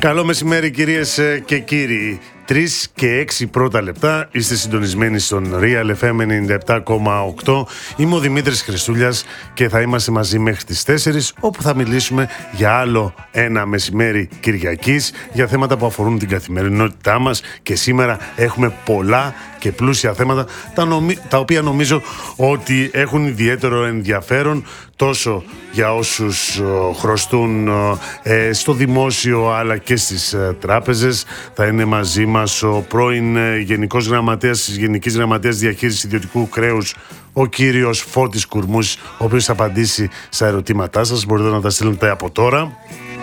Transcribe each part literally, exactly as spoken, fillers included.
Καλό μεσημέρι κυρίες και κύριοι. Τρεις και έξι πρώτα λεπτά είστε συντονισμένοι στον Real εφ εμ ενενήντα επτά κόμμα οκτώ. Είμαι ο Δημήτρης Χριστούλιας και θα είμαστε μαζί μέχρι τις τέσσερις, όπου θα μιλήσουμε για άλλο ένα μεσημέρι Κυριακής, για θέματα που αφορούν την καθημερινότητά μας, και σήμερα έχουμε πολλά και πλούσια θέματα, τα, νομι... τα οποία νομίζω ότι έχουν ιδιαίτερο ενδιαφέρον τόσο για όσους uh, χρωστούν uh, ε, στο δημόσιο αλλά και στις uh, τράπεζες. Θα είναι μαζί μας ο πρώην uh, Γενικός Γραμματέας της Γενικής Γραμματείας Διαχείρισης Ιδιωτικού Χρέους, ο κύριος Φώτης Κουρμούσης, ο οποίος θα απαντήσει στα ερωτήματά σας. Μπορείτε να τα στείλετε από τώρα.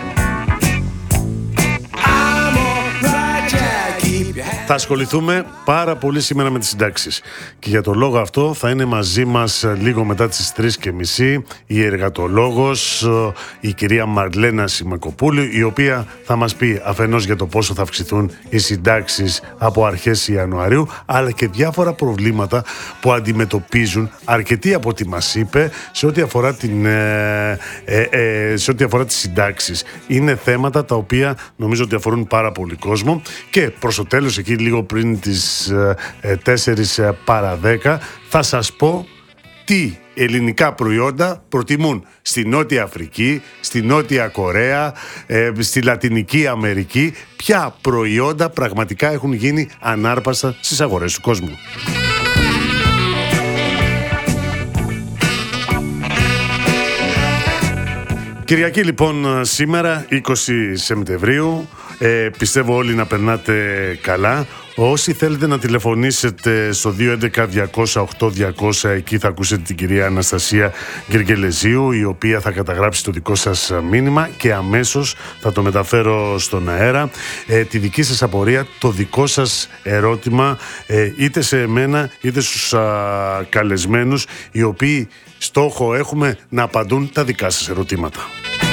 Θα ασχοληθούμε πάρα πολύ σήμερα με τις συντάξεις, και για τον λόγο αυτό θα είναι μαζί μας λίγο μετά τις τρεις και μισή η εργατολόγος, η κυρία Μαρλένα Σιμακοπούλου, η οποία θα μας πει αφενός για το πόσο θα αυξηθούν οι συντάξεις από αρχές Ιανουαρίου, αλλά και διάφορα προβλήματα που αντιμετωπίζουν αρκετοί από ό,τι μας είπε σε ό,τι αφορά, την, ε, ε, ε, σε ό,τι αφορά τις συντάξεις. Είναι θέματα τα οποία νομίζω ότι αφορούν πάρα πολύ κόσμο, και προς το τέλος, εκεί λίγο πριν τις τέσσερις παρά δέκα, θα σας πω τι ελληνικά προϊόντα προτιμούν στη Νότια Αφρική, στη Νότια Κορέα, ε, στη Λατινική Αμερική, ποια προϊόντα πραγματικά έχουν γίνει ανάρπαστα στις αγορές του κόσμου. Κυριακή λοιπόν σήμερα, είκοσι Σεπτεμβρίου. Ε, πιστεύω όλοι να περνάτε καλά. Όσοι θέλετε να τηλεφωνήσετε στο δύο έντεκα διακόσια οκτώ διακόσια, εκεί θα ακούσετε την κυρία Αναστασία Γεργελεζίου, η οποία θα καταγράψει το δικό σας μήνυμα και αμέσως θα το μεταφέρω στον αέρα. Ε, τη δική σας απορία, το δικό σας ερώτημα, ε, είτε σε εμένα είτε στους α, καλεσμένους, οι οποίοι στόχο έχουμε να απαντούν τα δικά σας ερωτήματα.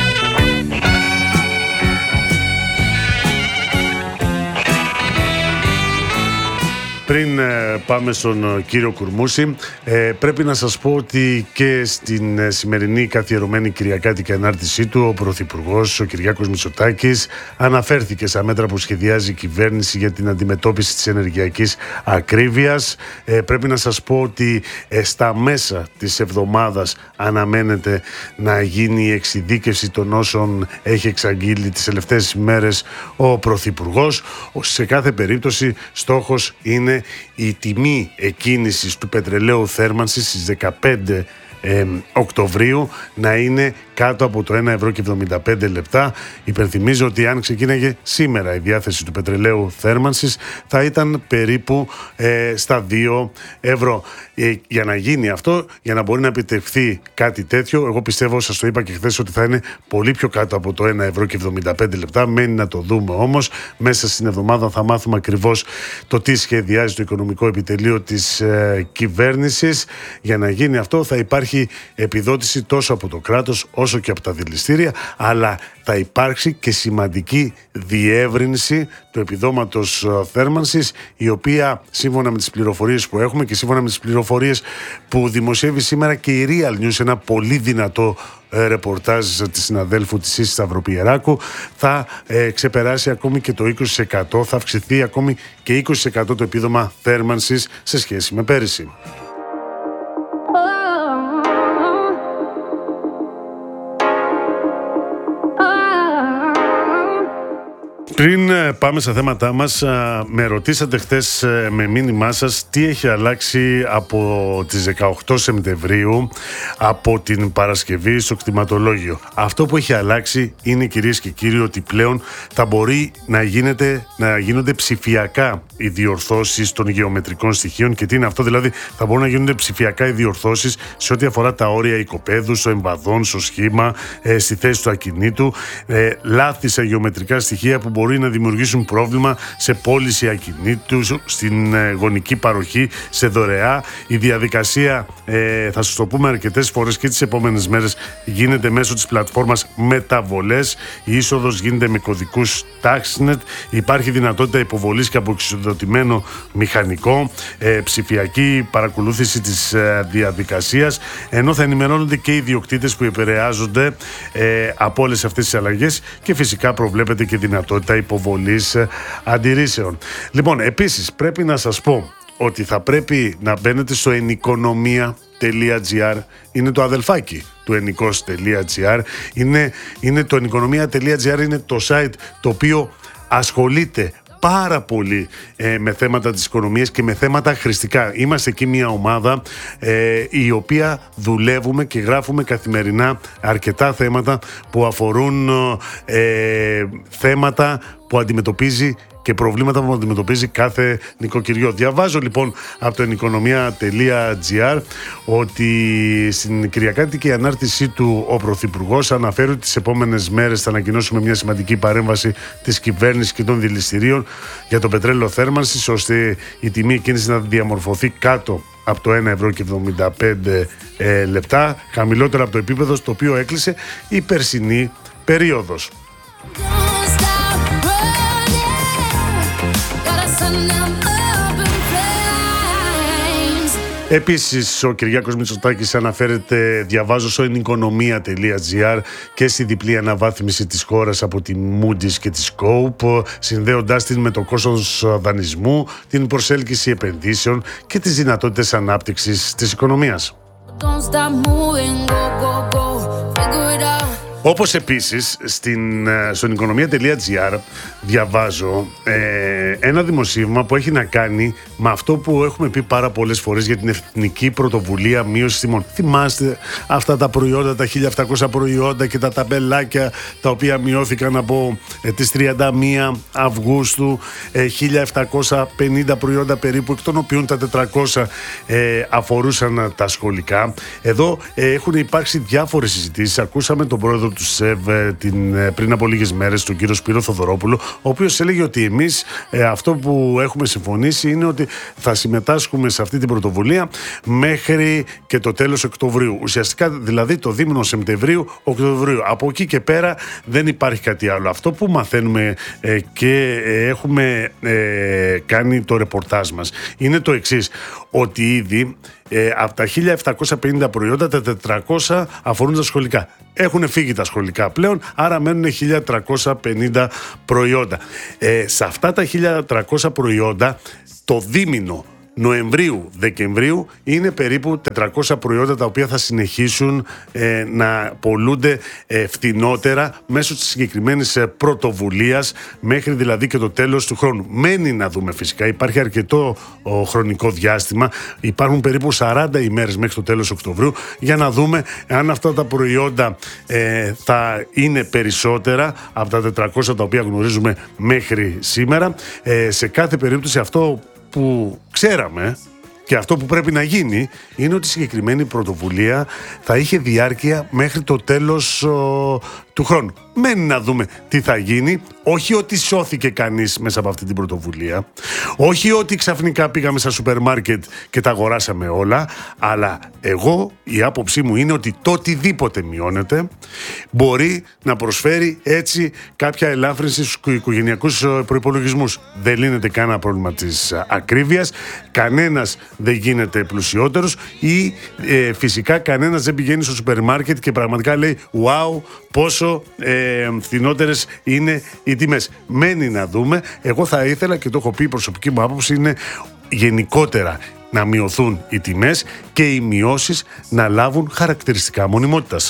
Πριν ε, πάμε στον κύριο Κουρμούση, ε, πρέπει να σας πω ότι και στην ε, σημερινή καθιερωμένη κυριακάτικη ανάρτησή του, ο Πρωθυπουργός, ο Κυριάκος Μητσοτάκης, αναφέρθηκε στα μέτρα που σχεδιάζει η κυβέρνηση για την αντιμετώπιση της ενεργειακής ακρίβειας. Ε, πρέπει να σας πω ότι ε, στα μέσα της εβδομάδας αναμένεται να γίνει η εξειδίκευση των όσων έχει εξαγγείλει τις τελευταίες ημέρες ο Πρωθυπουργός. Σε κάθε περίπτωση στόχος είναι η τιμή εκκίνησης του πετρελαίου θέρμανσης στις δεκαπέντε ε, Οκτωβρίου να είναι κάτω από το ένα ευρώ και εβδομήντα πέντε λεπτά. Υπενθυμίζω ότι αν ξεκίναγε σήμερα η διάθεση του πετρελαίου θέρμανσης, θα ήταν περίπου ε, στα δύο ευρώ. Ε, για να γίνει αυτό, για να μπορεί να επιτευχθεί κάτι τέτοιο, εγώ πιστεύω, σας το είπα και χθες, ότι θα είναι πολύ πιο κάτω από το ένα ευρώ και εβδομήντα πέντε λεπτά. Μένει να το δούμε όμως. Μέσα στην εβδομάδα θα μάθουμε ακριβώς το τι σχεδιάζει το οικονομικό επιτελείο της ε, κυβέρνησης. Για να γίνει αυτό θα υπάρχει επιδότηση τόσο από το κράτος όσο και από τα δηληστήρια, αλλά θα υπάρξει και σημαντική διεύρυνση του επιδόματος θέρμανσης, η οποία σύμφωνα με τις πληροφορίες που έχουμε και σύμφωνα με τις πληροφορίες που δημοσιεύει σήμερα και η Real News, ένα πολύ δυνατό ε, ρεπορτάζ της συναδέλφου της Ίσης Σταυροπιεράκου, θα ε, ξεπεράσει ακόμη και το είκοσι τοις εκατό, θα αυξηθεί ακόμη και είκοσι τοις εκατό το επίδομα θέρμανσης σε σχέση με πέρυσι. Πριν πάμε στα θέματά μας, με ρωτήσατε χθες με μήνυμά σας τι έχει αλλάξει από τις δεκαοκτώ Σεπτεμβρίου, από την Παρασκευή στο κτηματολόγιο. Αυτό που έχει αλλάξει είναι, κυρίες και κύριοι, ότι πλέον θα μπορεί να, γίνεται, να γίνονται ψηφιακά οι διορθώσεις των γεωμετρικών στοιχείων. Και τι είναι αυτό? Δηλαδή θα μπορούν να γίνονται ψηφιακά οι διορθώσεις σε ό,τι αφορά τα όρια οικοπαίδου, στο εμβαδόν, στο σχήμα, ε, στη θέση του ακινήτου, ε, λάθη σε γεωμετρικά στοιχεία που μπορεί να δημιουργήσουν πρόβλημα σε πώληση ακινήτου, στην ε, γονική παροχή, σε δωρεά. Η διαδικασία, ε, θα σας το πούμε αρκετές φορές και τις επόμενες μέρες, γίνεται μέσω της πλατφόρμας Μεταβολές. Η είσοδος γίνεται με κωδικούς TaxNet. Υπάρχει δυνατότητα υποβολής και από εξοδοτημένο μηχανικό, ε, ψηφιακή παρακολούθηση της ε, διαδικασίας, ενώ θα ενημερώνονται και οι ιδιοκτήτες που επηρεάζονται ε, από όλες αυτές τις αλλαγές, και φυσικά προβλέπεται και δυνατότητα υποβολής αντιρρήσεων. Λοιπόν, επίσης πρέπει να σας πω ότι θα πρέπει να μπαίνετε στο enikoniya.gr, είναι το αδελφάκι του enikos.gr, είναι, είναι το enikoniya.gr, είναι το site το οποίο ασχολείται πάρα πολύ ε, με θέματα της οικονομίας και με θέματα χρηστικά. Είμαστε εκεί μια ομάδα ε, η οποία δουλεύουμε και γράφουμε καθημερινά αρκετά θέματα που αφορούν ε, θέματα που αντιμετωπίζει και προβλήματα που αντιμετωπίζει κάθε νοικοκυριό. Διαβάζω λοιπόν από το enikoniya.gr ότι στην κυριακάτικη ανάρτησή του ο Πρωθυπουργός αναφέρει ότι τις επόμενες μέρες θα ανακοινώσουμε μια σημαντική παρέμβαση της κυβέρνησης και των δηληστηρίων για το πετρέλαιο θέρμανσης, ώστε η τιμή εκείνης να διαμορφωθεί κάτω από το ένα ευρώ και εβδομήντα πέντε ε, λεπτά, χαμηλότερα από το επίπεδο στο οποίο έκλεισε η περσινή περίοδος. Επίσης, ο Κυριάκος Μητσοτάκης αναφέρεται, διαβάζω, στο enikoniya.gr, και στη διπλή αναβάθμιση της χώρας από τη Moody's και τη Scope, συνδέοντάς την με το κόστος δανεισμού, την προσέλκυση επενδύσεων και τις δυνατότητες ανάπτυξης της οικονομίας. Όπως επίσης στην, στον enikoniya.gr διαβάζω ε, ένα δημοσίευμα που έχει να κάνει με αυτό που έχουμε πει πάρα πολλές φορές για την Εθνική Πρωτοβουλία Μείωσης Τιμών. Θυμάστε αυτά τα προϊόντα, τα χίλια επτακόσια προϊόντα και τα ταμπελάκια τα οποία μειώθηκαν από ε, τις τριάντα μία Αυγούστου, ε, χίλια επτακόσια πενήντα προϊόντα περίπου, εκ των οποίων τα τετρακόσια ε, αφορούσαν τα σχολικά. Εδώ ε, έχουν υπάρξει διάφορες συζητήσεις. Ακούσαμε τον πρόεδρο του ΣΕΒ την, πριν από λίγες μέρες, τον κύριο Σπύρο Θοδωρόπουλο, ο οποίος έλεγε ότι εμείς ε, αυτό που έχουμε συμφωνήσει είναι ότι θα συμμετάσχουμε σε αυτή την πρωτοβουλία μέχρι και το τέλος Οκτωβρίου. Ουσιαστικά δηλαδή το δίμηνο Σεπτεμβρίου-Οκτωβρίου. Από εκεί και πέρα δεν υπάρχει κάτι άλλο. Αυτό που μαθαίνουμε ε, και ε, έχουμε ε, κάνει το ρεπορτάζ μας είναι το εξής, ότι ήδη Ε, από τα χίλια επτακόσια πενήντα προϊόντα, τα τετρακόσια αφορούν τα σχολικά. Έχουν φύγει τα σχολικά πλέον, άρα μένουν χίλια τριακόσια πενήντα προϊόντα. Ε, σε αυτά τα χίλια τριακόσια προϊόντα, το δίμηνο Νοεμβρίου-Δεκεμβρίου είναι περίπου τετρακόσια προϊόντα τα οποία θα συνεχίσουν ε, να πωλούνται ε, φθηνότερα μέσω της συγκεκριμένης ε, πρωτοβουλίας, μέχρι δηλαδή και το τέλος του χρόνου. Μένει να δούμε φυσικά, υπάρχει αρκετό ο, χρονικό διάστημα, υπάρχουν περίπου σαράντα ημέρες μέχρι το τέλος Οκτωβρίου για να δούμε αν αυτά τα προϊόντα ε, θα είναι περισσότερα από τα τετρακόσια τα οποία γνωρίζουμε μέχρι σήμερα. Ε, σε κάθε περίπτωση αυτό που ξέραμε και αυτό που πρέπει να γίνει είναι ότι η συγκεκριμένη πρωτοβουλία θα είχε διάρκεια μέχρι το τέλος ο, του χρόνου. Μένει να δούμε τι θα γίνει. Όχι ότι σώθηκε κανείς μέσα από αυτή την πρωτοβουλία. Όχι ότι ξαφνικά πήγαμε στα σούπερ μάρκετ και τα αγοράσαμε όλα. Αλλά εγώ, η άποψή μου είναι ότι το οτιδήποτε μειώνεται μπορεί να προσφέρει έτσι κάποια ελάφρυνση στους οικογενειακούς προϋπολογισμούς. Δεν λύνεται κανένα πρόβλημα της ακρίβειας. Κανένας δεν γίνεται πλουσιότερος ή ε, φυσικά κανένας δεν πηγαίνει στο σούπερ μάρκετ και πραγματικά λέει «Wow, πόσο ε, φθηνότερες είναι οι τιμές». Μένει να δούμε. Εγώ θα ήθελα, και το έχω πει, η προσωπική μου άποψη είναι γενικότερα να μειωθούν οι τιμές και οι μειώσεις να λάβουν χαρακτηριστικά μονιμότητας.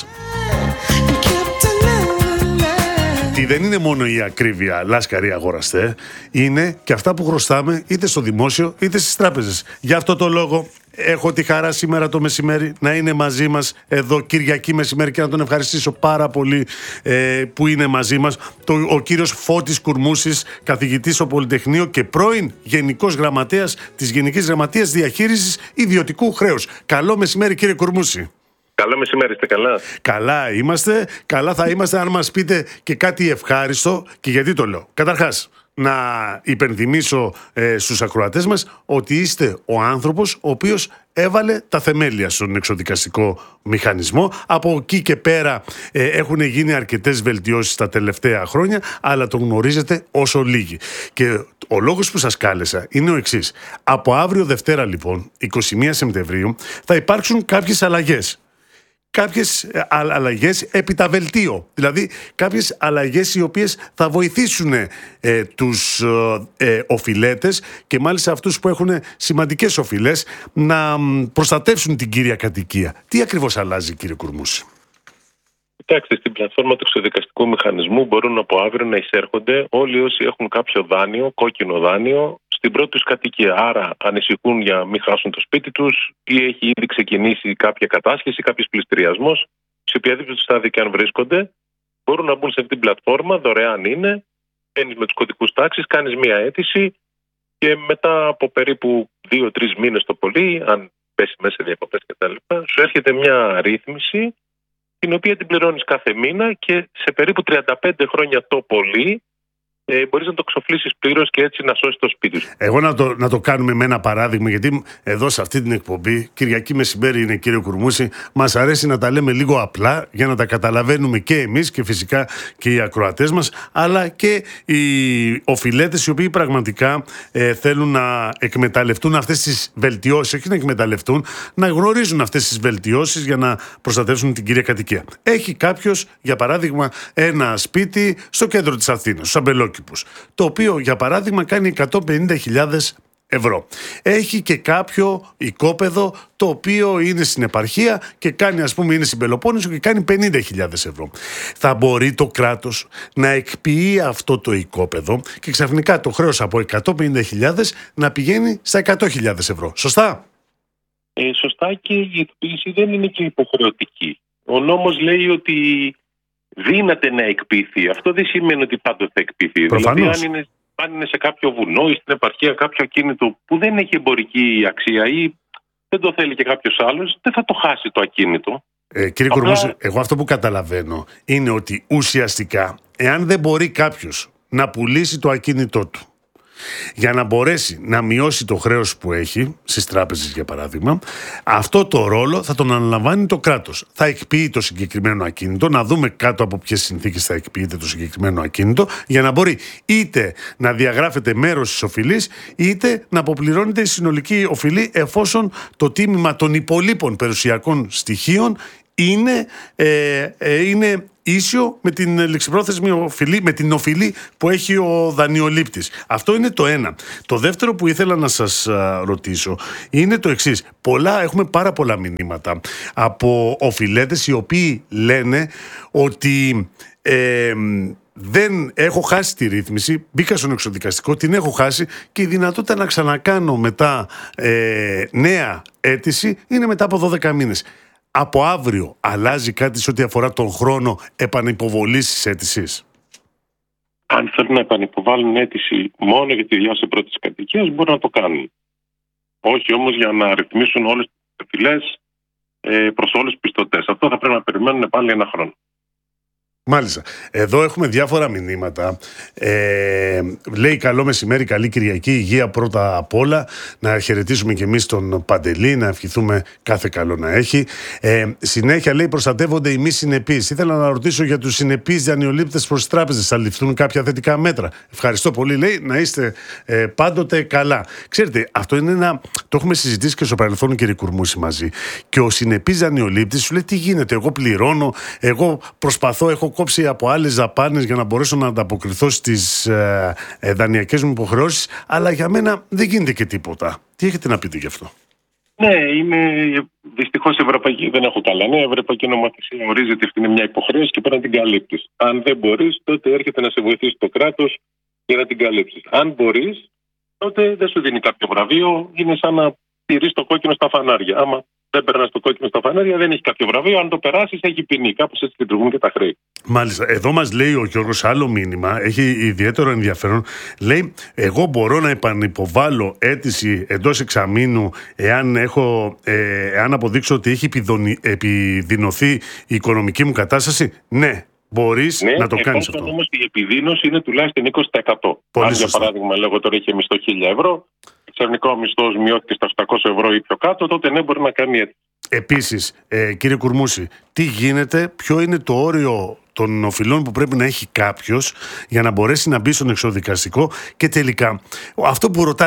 Τι δεν είναι μόνο η ακρίβεια, λάσκαροι αγοραστέ, είναι και αυτά που χρωστάμε είτε στο δημόσιο είτε στις τράπεζες. Γι' αυτό το λόγο έχω τη χαρά σήμερα το μεσημέρι να είναι μαζί μας εδώ Κυριακή μεσημέρι και να τον ευχαριστήσω πάρα πολύ ε, που είναι μαζί μας το, ο κύριος Φώτης Κουρμούσης, καθηγητής στο Πολυτεχνείο και πρώην Γενικός Γραμματέας της Γενικής Γραμματείας Διαχείρισης Ιδιωτικού Χρέους. Καλό μεσημέρι, κύριε Κουρμούση. Καλό μεσημέρι, είστε καλά? Καλά είμαστε. Καλά θα είμαστε αν μας πείτε και κάτι ευχάριστο. Και γιατί το λέω? Καταρχάς, να υπενθυμίσω ε, στους ακροατές μας ότι είστε ο άνθρωπος ο οποίος έβαλε τα θεμέλια στον εξοδικαστικό μηχανισμό. Από εκεί και πέρα ε, έχουν γίνει αρκετές βελτιώσεις τα τελευταία χρόνια, αλλά το γνωρίζετε όσο λίγοι. Και ο λόγος που σας κάλεσα είναι ο εξής. Από αύριο Δευτέρα λοιπόν, εικοστή πρώτη Σεπτεμβρίου, θα υπάρξουν κάποιες αλλαγές. κάποιες αλλαγές επί τα βελτίο. Δηλαδή κάποιες αλλαγές οι οποίες θα βοηθήσουν ε, τους ε, οφειλέτες και μάλιστα αυτούς που έχουν σημαντικές οφειλές να προστατεύσουν την κύρια κατοικία. Τι ακριβώς αλλάζει, κύριε Κουρμούση? Κοιτάξτε, στην πλατφόρμα του εξοδικαστικού μηχανισμού μπορούν από αύριο να εισέρχονται όλοι όσοι έχουν κάποιο δάνειο, κόκκινο δάνειο, στην πρώτη τους κατοικία. Άρα ανησυχούν για μην χάσουν το σπίτι τους ή έχει ήδη ξεκινήσει κάποια κατάσχεση, κάποιος πληστηριασμός. Σε οποιαδήποτε στάδιο και αν βρίσκονται, μπορούν να μπουν σε αυτή την πλατφόρμα, δωρεάν είναι. Μπαίνεις με τους κωδικούς τάξης, κάνεις μία αίτηση και μετά από περίπου δύο τρεις μήνες το πολύ, αν πέσει μέσα σε διακοπές κτλ., σου έρχεται μια ρύθμιση την οποία την πληρώνεις κάθε μήνα και σε περίπου τριάντα πέντε χρόνια το πολύ ε, μπορείς να το ξοφλήσεις πλήρως και έτσι να σώσεις το σπίτι σου. Εγώ να το, να το κάνουμε με ένα παράδειγμα, γιατί εδώ σε αυτή την εκπομπή, Κυριακή μεσημέρι είναι, κύριε Κουρμούση, μας αρέσει να τα λέμε λίγο απλά για να τα καταλαβαίνουμε και εμείς και φυσικά και οι ακροατές μας, αλλά και οι οφειλέτες οι οποίοι πραγματικά ε, θέλουν να εκμεταλλευτούν αυτές τις βελτιώσεις, όχι να εκμεταλλευτούν, να γνωρίζουν αυτές τις βελτιώσεις για να προστατεύσουν την κύρια κατοικία. Έχει κάποιος, για παράδειγμα, ένα σπίτι στο κέντρο της Αθήνας, στους Αμπελόκηπους, το οποίο για παράδειγμα κάνει εκατόν πενήντα χιλιάδες ευρώ. Έχει και κάποιο οικόπεδο το οποίο είναι στην επαρχία και κάνει, ας πούμε, είναι στην Πελοπόννησο και κάνει πενήντα χιλιάδες ευρώ. Θα μπορεί το κράτος να εκποιεί αυτό το οικόπεδο και ξαφνικά το χρέος από εκατόν πενήντα χιλιάδες να πηγαίνει στα εκατό χιλιάδες ευρώ. Σωστά? Ε, σωστά, και η εκποίηση δεν είναι και υποχρεωτική. Ο νόμος λέει ότι δύναται να εκποιηθεί. Αυτό δεν σημαίνει ότι πάντοτε θα εκποιηθεί. Δηλαδή, αν είναι, αν είναι σε κάποιο βουνό ή στην επαρχία κάποιο ακίνητο που δεν έχει εμπορική αξία ή δεν το θέλει και κάποιος άλλος, δεν θα το χάσει το ακίνητο. Ε, κύριε Απλά... Κουρμούση, εγώ αυτό που καταλαβαίνω είναι ότι ουσιαστικά, εάν δεν μπορεί κάποιος να πουλήσει το ακίνητό του για να μπορέσει να μειώσει το χρέος που έχει στις τράπεζες, για παράδειγμα, αυτό το ρόλο θα τον αναλαμβάνει το κράτος. Θα εκποιεί το συγκεκριμένο ακίνητο, να δούμε κάτω από ποιες συνθήκες θα εκποιείται το συγκεκριμένο ακίνητο, για να μπορεί είτε να διαγράφεται μέρος της οφειλής, είτε να αποπληρώνεται η συνολική οφειλή, εφόσον το τίμημα των υπολείπων περιουσιακών στοιχείων είναι, ε, ε, είναι ίσιο με την ληξιπρόθεσμη οφειλή, με την οφειλή που έχει ο δανειολήπτης. Αυτό είναι το ένα. Το δεύτερο που ήθελα να σας α, ρωτήσω είναι το εξής. Πολλά, έχουμε πάρα πολλά μηνύματα από οφειλέτες οι οποίοι λένε ότι ε, δεν έχω χάσει τη ρύθμιση, μπήκα στον εξοδικαστικό, την έχω χάσει και η δυνατότητα να ξανακάνω μετά ε, νέα αίτηση είναι μετά από δώδεκα μήνες. Από αύριο αλλάζει κάτι σε ό,τι αφορά τον χρόνο επανυποβολής της αίτησης? Αν θέλουν να επανυποβάλουν αίτηση μόνο για τη διάσωση πρώτης κατοικίας, μπορούν να το κάνουν. Όχι όμως για να ρυθμίσουν όλες τις οφειλές ε, προς όλους τους πιστωτές. Αυτό θα πρέπει να περιμένουν πάλι ένα χρόνο. Μάλιστα. Εδώ έχουμε διάφορα μηνύματα. Ε, λέει καλό μεσημέρι, καλή Κυριακή, υγεία πρώτα απ' όλα. Να χαιρετήσουμε και εμείς τον Παντελή, να ευχηθούμε κάθε καλό να έχει. Ε, συνέχεια λέει προστατεύονται οι μη συνεπείς. Ήθελα να ρωτήσω για τους συνεπείς δανειολήπτες προς τις τράπεζες. Θα ληφθούν κάποια θετικά μέτρα? Ευχαριστώ πολύ, λέει, να είστε ε, πάντοτε καλά. Ξέρετε, αυτό είναι ένα. Το έχουμε συζητήσει και στο παρελθόν, κύριε Κουρμούση, μαζί. Και ο συνεπής δανειολήπτης σου λέει τι γίνεται. Εγώ πληρώνω, εγώ προσπαθώ, έχω κόψει από άλλες δαπάνες για να μπορέσω να ανταποκριθώ στις ε, ε, δανειακές μου υποχρεώσεις, αλλά για μένα δεν γίνεται και τίποτα. Τι έχετε να πείτε γι' αυτό? Ναι, είναι δυστυχώς ευρωπαϊκή, δεν έχω καλά. Ναι, η ευρωπαϊκή νομοθεσία ορίζει ότι αυτή είναι μια υποχρέωση και πρέπει να την καλύπτεις. Αν δεν μπορείς, τότε έρχεται να σε βοηθήσει το κράτος για να την καλύψεις. Αν μπορείς, τότε δεν σου δίνει κάποιο βραβείο, είναι σαν να τηρείς το κόκκινο στα φανάρια. Άμα δεν περνάς το κόκκινο στα φανάρια, δεν έχει κάποιο βραβείο. Αν το περάσεις, έχει ποινή. Κάπως έτσι λειτουργούν και τα χρέη. Μάλιστα. Εδώ μας λέει ο Γιώργος άλλο μήνυμα, έχει ιδιαίτερο ενδιαφέρον. Λέει, εγώ μπορώ να επανυποβάλω αίτηση εντός εξαμήνου εάν, έχω, ε, εάν αποδείξω ότι έχει επιδεινωθεί η οικονομική μου κατάσταση? Ναι. Μπορείς ναι, να το κάνεις αυτό. Όμως η επιδείνωση είναι τουλάχιστον είκοσι τοις εκατό. Πολύ Αν σωστά. Για παράδειγμα, λέγω τώρα είχε μισθό χίλια ευρώ, ξαφνικά ο μισθός μειώθηκε στα οκτακόσια ευρώ ή πιο κάτω, τότε ναι, μπορεί να κάνει έτσι. Επίσης, ε, κύριε Κουρμούση, τι γίνεται, ποιο είναι το όριο των οφειλών που πρέπει να έχει κάποιος για να μπορέσει να μπει στον εξοδικαστικό? Και τελικά, αυτό που ρωτάνε,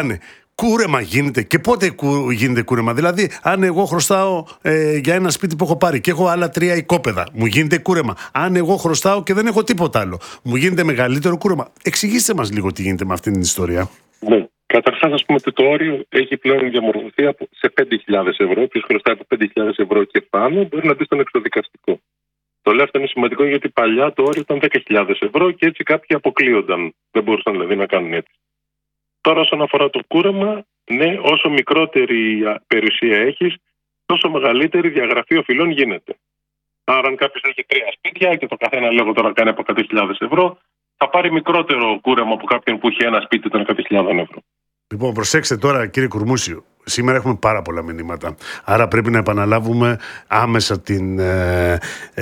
Κούρεμα γίνεται. Και πότε κου, γίνεται κούρεμα? Δηλαδή, αν εγώ χρωστάω ε, για ένα σπίτι που έχω πάρει και έχω άλλα τρία οικόπεδα, μου γίνεται κούρεμα. Αν εγώ χρωστάω και δεν έχω τίποτα άλλο, μου γίνεται μεγαλύτερο κούρεμα. Εξηγήστε μας λίγο τι γίνεται με αυτή την ιστορία. Ναι. Καταρχάς, ας πούμε ότι το όριο έχει πλέον διαμορφωθεί σε πέντε χιλιάδες ευρώ. Ποιος χρωστάει από πέντε χιλιάδες ευρώ και πάνω μπορεί να μπει στον εξοδικαστικό. Το λέω αυτό είναι σημαντικό γιατί παλιά το όριο ήταν δέκα χιλιάδες ευρώ και έτσι κάποιοι αποκλείονταν. Δεν μπορούσαν δηλαδή να κάνουν έτσι. Τώρα, όσον αφορά το κούρεμα, ναι, όσο μικρότερη περιουσία έχεις, τόσο μεγαλύτερη διαγραφή οφειλών γίνεται. Άρα, αν κάποιος έχει τρία σπίτια και το καθένα λέγω τώρα κάνει από εκατό χιλιάδες ευρώ, θα πάρει μικρότερο κούρεμα από κάποιον που έχει ένα σπίτι των εκατό χιλιάδες ευρώ. Λοιπόν, προσέξτε τώρα, κύριε Κουρμούση, σήμερα έχουμε πάρα πολλά μηνύματα. Άρα πρέπει να επαναλάβουμε άμεσα την ε,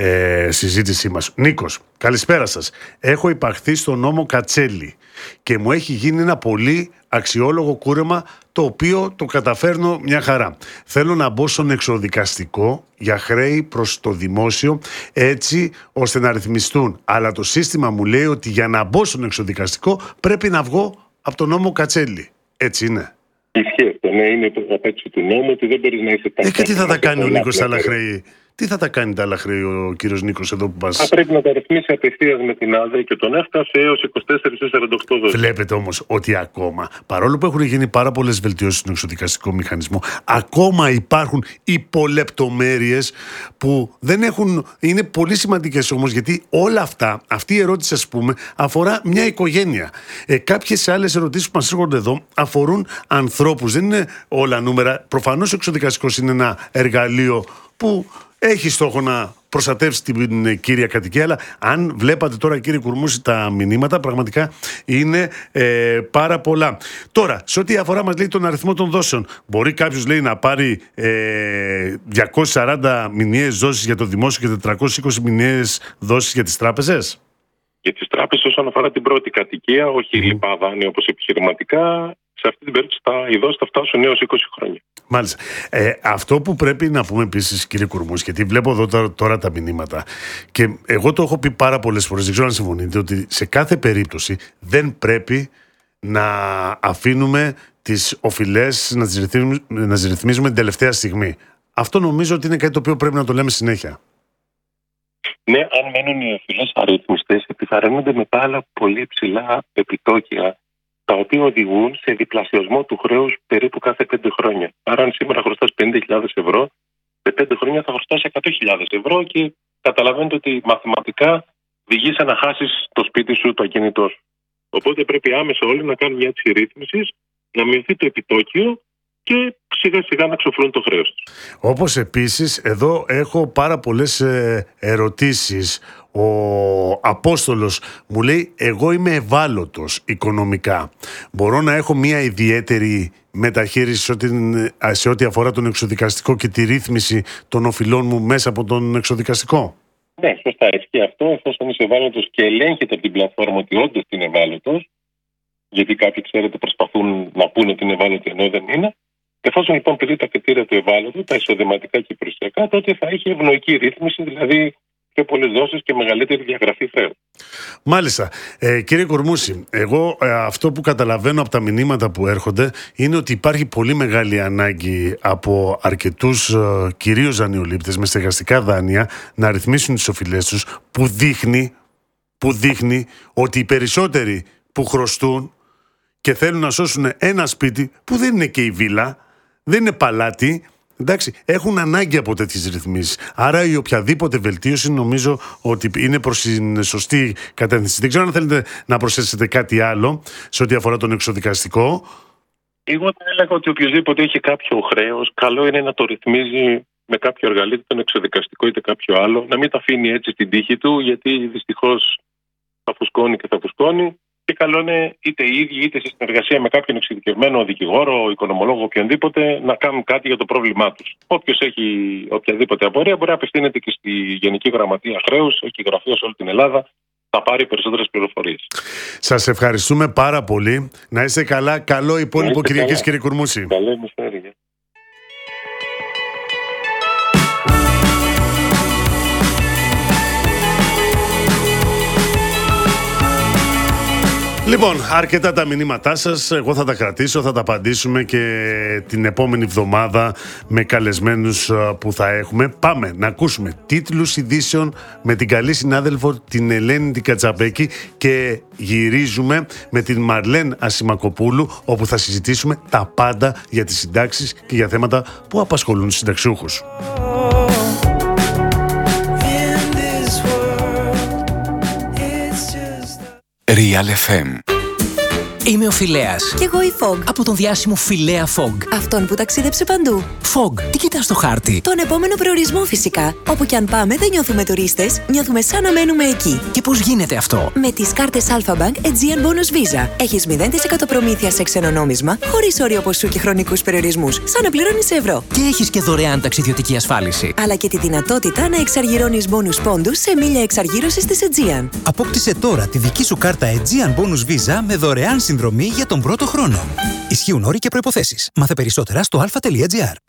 ε, συζήτησή μας. Νίκος, καλησπέρα σας. Έχω υπαχθεί στο νόμο Κατσέλη και μου έχει γίνει ένα πολύ αξιόλογο κούρεμα, το οποίο το καταφέρνω μια χαρά. Θέλω να μπω στον εξοδικαστικό για χρέη προς το δημόσιο, έτσι ώστε να ρυθμιστούν. Αλλά το σύστημα μου λέει ότι για να μπω στον εξοδικαστικό πρέπει να βγω από τον νόμο Κατσέλη. Έτσι είναι. Ισχύει αυτό, ναι, είναι το απέτηση του νόμου ότι δεν μπορεί να είσαι Ε, και τι θα τα κάνει ο Νίκος τα άλλα χρέη? Τι θα τα κάνει τα άλλα χρέη ο κύριος Νίκος εδώ που μας... Θα πρέπει να τα ρυθμίσει απευθείας με την άδεια και τον έφτασε έως είκοσι τέσσερα έως σαράντα οκτώ δόσεις. Βλέπετε όμως ότι ακόμα, παρόλο που έχουν γίνει πάρα πολλές βελτιώσεις στον εξοδικαστικό μηχανισμό, ακόμα υπάρχουν υπολεπτομέρειες που δεν έχουν... Είναι πολύ σημαντικές όμως, γιατί όλα αυτά, αυτή η ερώτηση ας πούμε, αφορά μια οικογένεια. Ε, κάποιες άλλες ερωτήσεις που μας έρχονται εδώ αφορούν ανθρώπους. Δεν είναι όλα νούμερα. Προφανώς ο εξοδικαστικός είναι ένα εργαλείο που έχει στόχο να προστατεύσει την κύρια κατοικία, αλλά αν βλέπατε τώρα, κύριε Κουρμούση, τα μηνύματα, πραγματικά είναι ε, πάρα πολλά. Τώρα, σε ό,τι αφορά, μας λέει τον αριθμό των δόσεων, μπορεί κάποιος, λέει, να πάρει ε, διακόσιες σαράντα μηνιαίες δόσεις για το δημόσιο και τετρακόσιες είκοσι μηνιαίες δόσεις για τις τράπεζες? Για τις τράπεζες, όσον αφορά την πρώτη κατοικία, όχι mm. λοιπά δάνεια όπως επιχειρηματικά, σε αυτή την περίπτωση τα, οι δόσεις θα φτάσουν έως είκοσι χρόνια. Μάλιστα. Ε, αυτό που πρέπει να πούμε επίσης, κύριε Κουρμούση, γιατί βλέπω εδώ τώρα, τώρα τα μηνύματα και εγώ το έχω πει πάρα πολλές φορές, δεν ξέρω αν συμφωνείτε, ότι σε κάθε περίπτωση δεν πρέπει να αφήνουμε τις οφειλές να τις ρυθμίζουμε, να τις ρυθμίζουμε την τελευταία στιγμή. Αυτό νομίζω ότι είναι κάτι το οποίο πρέπει να το λέμε συνέχεια. Ναι, αν μένουν οι οφειλές αρρύθμιστες, επιβαρύνονται με άλλα πολύ ψηλά επιτόκια, τα οποία οδηγούν σε διπλασιασμό του χρέους περίπου κάθε πέντε χρόνια. Άρα, αν σήμερα χρωστάς πενήντα χιλιάδες ευρώ, σε πέντε χρόνια θα χρωστάς εκατό χιλιάδες ευρώ και καταλαβαίνετε ότι μαθηματικά οδηγείσαι να χάσεις το σπίτι σου, το ακίνητό σου. Οπότε πρέπει άμεσα όλοι να κάνουν μια έτσι ρύθμιση, να μειωθεί το επιτόκιο και σιγά σιγά να ξοφλούν το χρέος τους. Όπως επίσης, εδώ έχω πάρα πολλές ε, ερωτήσεις. Ο Απόστολος μου λέει, εγώ είμαι ευάλωτος οικονομικά. Μπορώ να έχω μια ιδιαίτερη μεταχείριση σε ό,τι, σε ό,τι αφορά τον εξοδικαστικό και τη ρύθμιση των οφειλών μου μέσα από τον εξοδικαστικό? Ναι, σωστά. Ισχύει αυτό. Εφόσον είσαι ευάλωτος και ελέγχεται από την πλατφόρμα ότι όντως είναι ευάλωτος, γιατί κάποιοι, ξέρετε, προσπαθούν να πούνε ότι είναι ευάλωτοι ενώ δεν είναι. Εφόσον λοιπόν πληρεί τα κριτήρια του ευάλωτου, τα εισοδηματικά και οι περιουσιακά, τότε θα έχει ευνοϊκή ρύθμιση, δηλαδή πιο πολλές δόσεις και μεγαλύτερη διαγραφή χρέου. Μάλιστα. Ε, κύριε Κουρμούση, εγώ ε, αυτό που καταλαβαίνω από τα μηνύματα που έρχονται είναι ότι υπάρχει πολύ μεγάλη ανάγκη από αρκετούς ε, κυρίως δανειολήπτες με στεγαστικά δάνεια να ρυθμίσουν τις οφειλές τους, που δείχνει, που δείχνει ότι οι περισσότεροι που χρωστούν και θέλουν να σώσουν ένα σπίτι που δεν είναι και η βίλα, δεν είναι παλάτι, εντάξει, έχουν ανάγκη από τέτοιες ρυθμίσεις. Άρα η οποιαδήποτε βελτίωση νομίζω ότι είναι προς την σωστή κατεύθυνση. Δεν ξέρω αν θέλετε να προσθέσετε κάτι άλλο σε ό,τι αφορά τον εξοδικαστικό. Εγώ θα έλεγα ότι οποιοδήποτε έχει κάποιο χρέος, καλό είναι να το ρυθμίζει με κάποιο εργαλείο, είτε τον εξοδικαστικό είτε κάποιο άλλο, να μην τα αφήνει έτσι στην τύχη του, γιατί δυστυχώς θα φουσκώνει και θα φουσκώνει. Και καλό είναι είτε οι ίδιοι είτε σε συνεργασία με κάποιον εξειδικευμένο δικηγόρο, οικονομολόγο, οποιονδήποτε, να κάνουν κάτι για το πρόβλημά τους. Όποιος έχει οποιαδήποτε απορία μπορεί να απευθύνεται και στη Γενική Γραμματεία Χρέους, έχει γραφεία σε όλη την Ελλάδα, θα πάρει περισσότερες πληροφορίες. Σας ευχαριστούμε πάρα πολύ. Να είστε καλά. Καλό υπόλοιπο Κυριακής, κύριε Κουρμούση. Καλό μεσημέρι. Λοιπόν, αρκετά τα μηνύματά σας. Εγώ θα τα κρατήσω, θα τα απαντήσουμε και την επόμενη εβδομάδα με καλεσμένους που θα έχουμε. Πάμε να ακούσουμε τίτλους ειδήσεων με την καλή συνάδελφο την Ελένη την Κατσαμπέκη και γυρίζουμε με την Μαρλέν Ασημακοπούλου, όπου θα συζητήσουμε τα πάντα για τις συντάξεις και για θέματα που απασχολούν τους συνταξιούχους. Real εφ εμ. Είμαι ο Φιλέας. Κι εγώ η Fog. Από τον διάσημο Φιλέα Fog. Αυτόν που ταξίδεψε παντού. Fog, τι κοιτάς στο χάρτη? Τον επόμενο προορισμό φυσικά. Όπου κι αν πάμε δεν νιώθουμε τουρίστες, νιώθουμε σαν να μένουμε εκεί. Και πώς γίνεται αυτό? Με τις κάρτες Alpha Bank Aegean Bonus Visa. Έχεις μηδέν τοις εκατό προμήθεια σε ξένο νόμισμα, χωρίς όριο ποσού και χρονικούς περιορισμούς, σαν να πληρώνεις σε ευρώ. Και έχεις και δωρεάν ταξιδιωτική ασφάλιση. Αλλά και τη δυνατότητα να εξαργυρώνεις bonus πόντους σε μίλια εξαργύρωσης της Aegean. Απόκτησε τώρα τη δική σου κάρτα Aegean Bonus Visa με δωρεάν συνδρομή για τον πρώτο χρόνο. Ισχύουν όροι και προϋποθέσεις. Μάθε περισσότερα στο αλφα τελεία τζι άρ.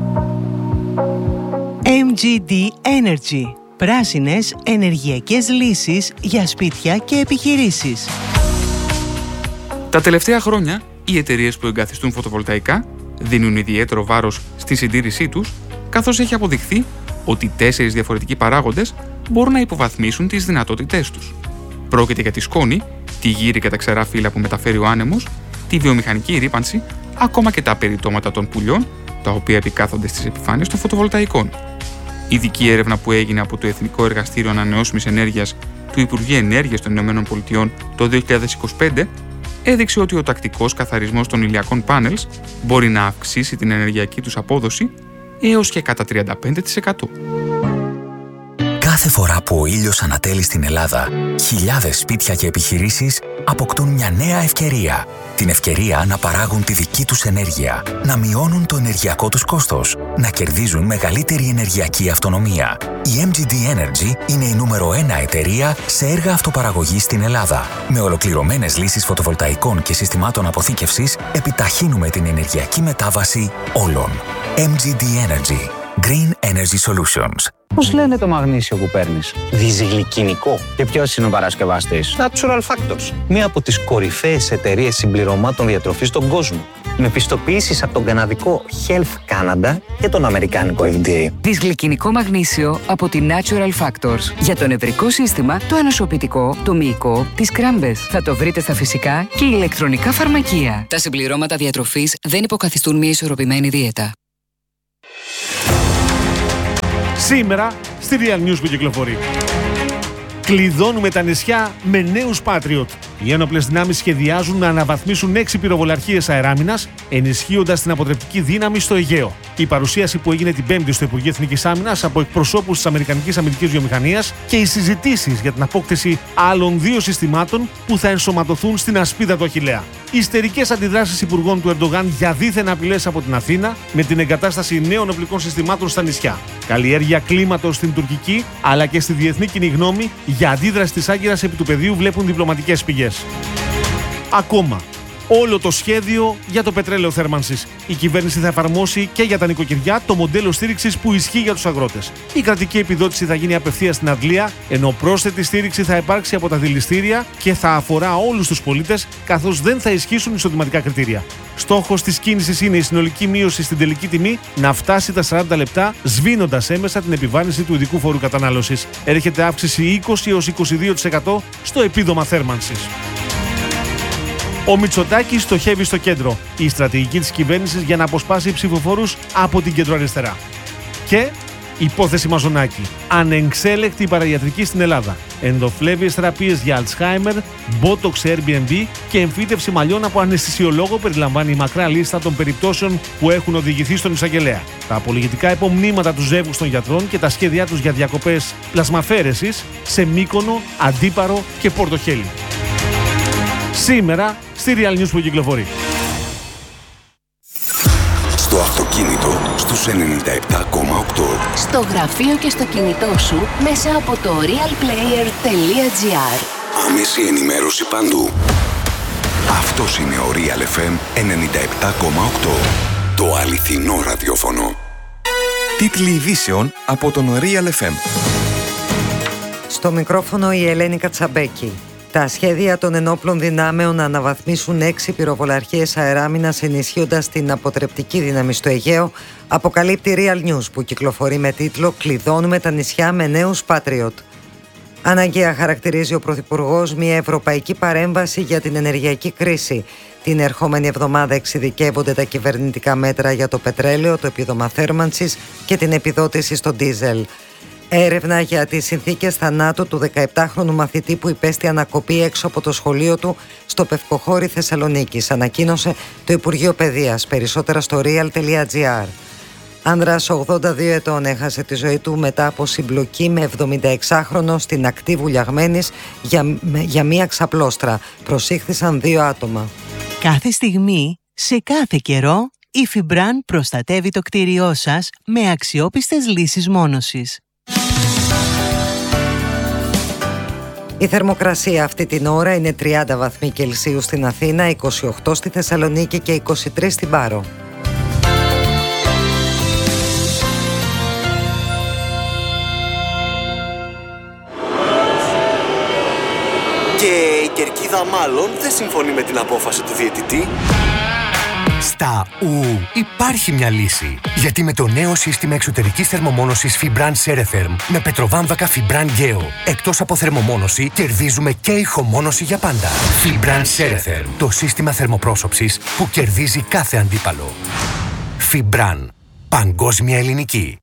εμ τζι ντι Energy. Πράσινες ενεργειακές λύσεις για σπίτια και επιχειρήσεις. Τα τελευταία χρόνια, οι εταιρείες που εγκαθιστούν φωτοβολταϊκά δίνουν ιδιαίτερο βάρος στη συντήρησή τους, καθώς έχει αποδειχθεί ότι τέσσερις διαφορετικοί παράγοντες μπορούν να υποβαθμίσουν τις δυνατότητές τους. Πρόκειται για τη σκόνη, τη γύρι και τα ξερά φύλλα που μεταφέρει ο άνεμος, τη βιομηχανική ρύπανση, ακόμα και τα περιτώματα των πουλιών, τα οποία επικάθονται στις επιφάνειες των φωτοβολταϊκών. Ειδική έρευνα που έγινε από το Εθνικό Εργαστήριο Ανανεώσιμης Ενέργειας του Υπουργείου Ενέργειας των ΗΠΑ το δύο χιλιάδες είκοσι πέντε έδειξε ότι ο τακτικός καθαρισμός των ηλιακών πάνελς μπορεί να αυξήσει την ενεργειακή τους απόδοση έως και κατά τριάντα πέντε τοις εκατό. Κάθε φορά που ο ήλιος ανατέλει στην Ελλάδα, χιλιάδες σπίτια και επιχειρήσεις αποκτούν μια νέα ευκαιρία. Την ευκαιρία να παράγουν τη δική τους ενέργεια, να μειώνουν το ενεργειακό τους κόστος, να κερδίζουν μεγαλύτερη ενεργειακή αυτονομία. Η εμ τζι ντι Energy είναι η νούμερο ένα εταιρεία σε έργα αυτοπαραγωγής στην Ελλάδα. Με ολοκληρωμένες λύσεις φωτοβολταϊκών και συστημάτων αποθήκευσης, επιταχύνουμε την ενεργειακή μετάβαση όλων. εμ τζι ντι Energy. Green Energy Solutions. Πώς λένε το μαγνήσιο που παίρνεις? Δυσγλυκινικό. Και ποιος είναι ο παρασκευαστής? Natural Factors. Μία από τις κορυφαίες εταιρείες συμπληρωμάτων διατροφής στον κόσμο. Με πιστοποιήσεις από τον καναδικό Health Canada και τον αμερικάνικο εφ ντι έι. Δυσγλυκινικό μαγνήσιο από τη Natural Factors. Για το νευρικό σύστημα, το ανοσοποιητικό, το μυϊκό, τις κράμπες. Θα το βρείτε στα φυσικά και ηλεκτρονικά φαρμακεία. Τα συμπληρώματα διατροφής δεν υποκαθιστούν μια ισορροπημένη δίαιτα. Σήμερα στη Real News που κυκλοφορεί. Κλειδώνουμε τα νησιά με νέους Patriot. Οι ένοπλες δυνάμεις σχεδιάζουν να αναβαθμίσουν έξι πυροβολαρχίες αεράμινας, ενισχύοντας την αποτρεπτική δύναμη στο Αιγαίο. Η παρουσίαση που έγινε την Πέμπτη στο Υπουργείο Εθνικής Άμυνας από εκπροσώπους της Αμερικανικής Αμυντικής Βιομηχανίας και οι συζητήσεις για την απόκτηση άλλων δύο συστημάτων που θα ενσωματωθούν στην ασπίδα του Αχιλλέα. Ιστερικές αντιδράσεις υπουργών του Ερντογάν για δίθεν απειλές από την Αθήνα με την εγκατάσταση νέων οπλικών συστημάτων στα νησιά. Καλλιέργεια κλίματος στην τουρκική αλλά και στη διεθνή κοινή γνώμη για αντίδραση της Άγκυρας επί του πεδίου βλέπουν διπλωματικές πηγές. Ακόμα, όλο το σχέδιο για το πετρέλαιο θέρμανσης. Η κυβέρνηση θα εφαρμόσει και για τα νοικοκυριά το μοντέλο στήριξης που ισχύει για τους αγρότες. Η κρατική επιδότηση θα γίνει απευθείας στην αντλία, ενώ πρόσθετη στήριξη θα υπάρξει από τα δηληστήρια και θα αφορά όλους τους πολίτες, καθώς δεν θα ισχύσουν εισοδηματικά κριτήρια. Στόχος της κίνησης είναι η συνολική μείωση στην τελική τιμή να φτάσει τα σαράντα λεπτά, σβήνοντας έμεσα την επιβάρυνση του ειδικού φόρου κατανάλωσης. Έρχεται αύξηση είκοσι έως είκοσι δύο τοις εκατό στο επίδομα θέρμανσης. Ο Μητσοτάκης στοχεύει στο κέντρο. Η στρατηγική της κυβέρνησης για να αποσπάσει ψηφοφόρους από την κεντροαριστερά. Και υπόθεση Μαζονάκη. Ανεξέλεκτη παραγιατρική στην Ελλάδα. Ενδοφλέβιες θεραπείες για Alzheimer, Botox Airbnb και εμφύτευση μαλλιών από αναισθησιολόγο περιλαμβάνει η μακρά λίστα των περιπτώσεων που έχουν οδηγηθεί στον εισαγγελέα. Τα απολογητικά υπομνήματα του ζεύγους των γιατρών και τα σχέδιά τους για διακοπές πλασμαφέρεσης σε Μύκονο, Αντίπαρο και Πορτοχέλη. Σήμερα στη Real News που κυκλοφορεί. Στο αυτοκίνητο στους ενενήντα επτά κόμμα οκτώ. Στο γραφείο και στο κινητό σου μέσα από το realplayer τελεία gr. Άμεση ενημέρωση παντού. Αυτός είναι ο Real εφ εμ ενενήντα επτά κόμμα οκτώ. Το αληθινό ραδιόφωνο. Τίτλοι ειδήσεων από τον Real εφ εμ. Στο μικρόφωνο η Ελένη Κατσαμπέκη. Τα σχέδια των ενόπλων δυνάμεων να αναβαθμίσουν έξι πυροβολαρχίες αεράμινας ενισχύοντας την αποτρεπτική δύναμη στο Αιγαίο αποκαλύπτει Real News, που κυκλοφορεί με τίτλο «Κλειδώνουμε τα νησιά με νέους Patriot». Αναγκαία χαρακτηρίζει ο Πρωθυπουργός μια ευρωπαϊκή παρέμβαση για την ενεργειακή κρίση. Την ερχόμενη εβδομάδα εξειδικεύονται τα κυβερνητικά μέτρα για το πετρέλαιο, το επίδομα θέρμανσης και την επιδότηση στο ντίζελ. Έρευνα για τις συνθήκες θανάτου του δεκαεπτάχρονου μαθητή που υπέστη ανακοπή έξω από το σχολείο του στο Πευκοχώρι Θεσσαλονίκης, ανακοίνωσε το Υπουργείο Παιδείας. Περισσότερα στο real τελεία gr. Άνδρας ογδόντα δύο ετών έχασε τη ζωή του μετά από συμπλοκή με εβδομηνταεξάχρονο στην ακτή Βουλιαγμένης για, για μία ξαπλώστρα. Προσήχθησαν δύο άτομα. Κάθε στιγμή, σε κάθε καιρό, η Φιμπραν προστατεύει το κτίριό σας με αξιόπιστες λύσεις μόνωσης. Η θερμοκρασία αυτή την ώρα είναι τριάντα βαθμοί Κελσίου στην Αθήνα, είκοσι οκτώ στη Θεσσαλονίκη και είκοσι τρία στην Πάρο. Και η κερκίδα μάλλον δεν συμφωνεί με την απόφαση του διαιτητή. Στα ου υπάρχει μια λύση. Γιατί με το νέο σύστημα εξωτερικής θερμομόνωσης Fibran Ceretherm με πετροβάμβακα Fibran Geo, εκτός από θερμομόνωση, κερδίζουμε και ηχομόνωση για πάντα. Fibran Ceretherm, το σύστημα θερμοπρόσωψης που κερδίζει κάθε αντίπαλο. Fibran, παγκόσμια ελληνική.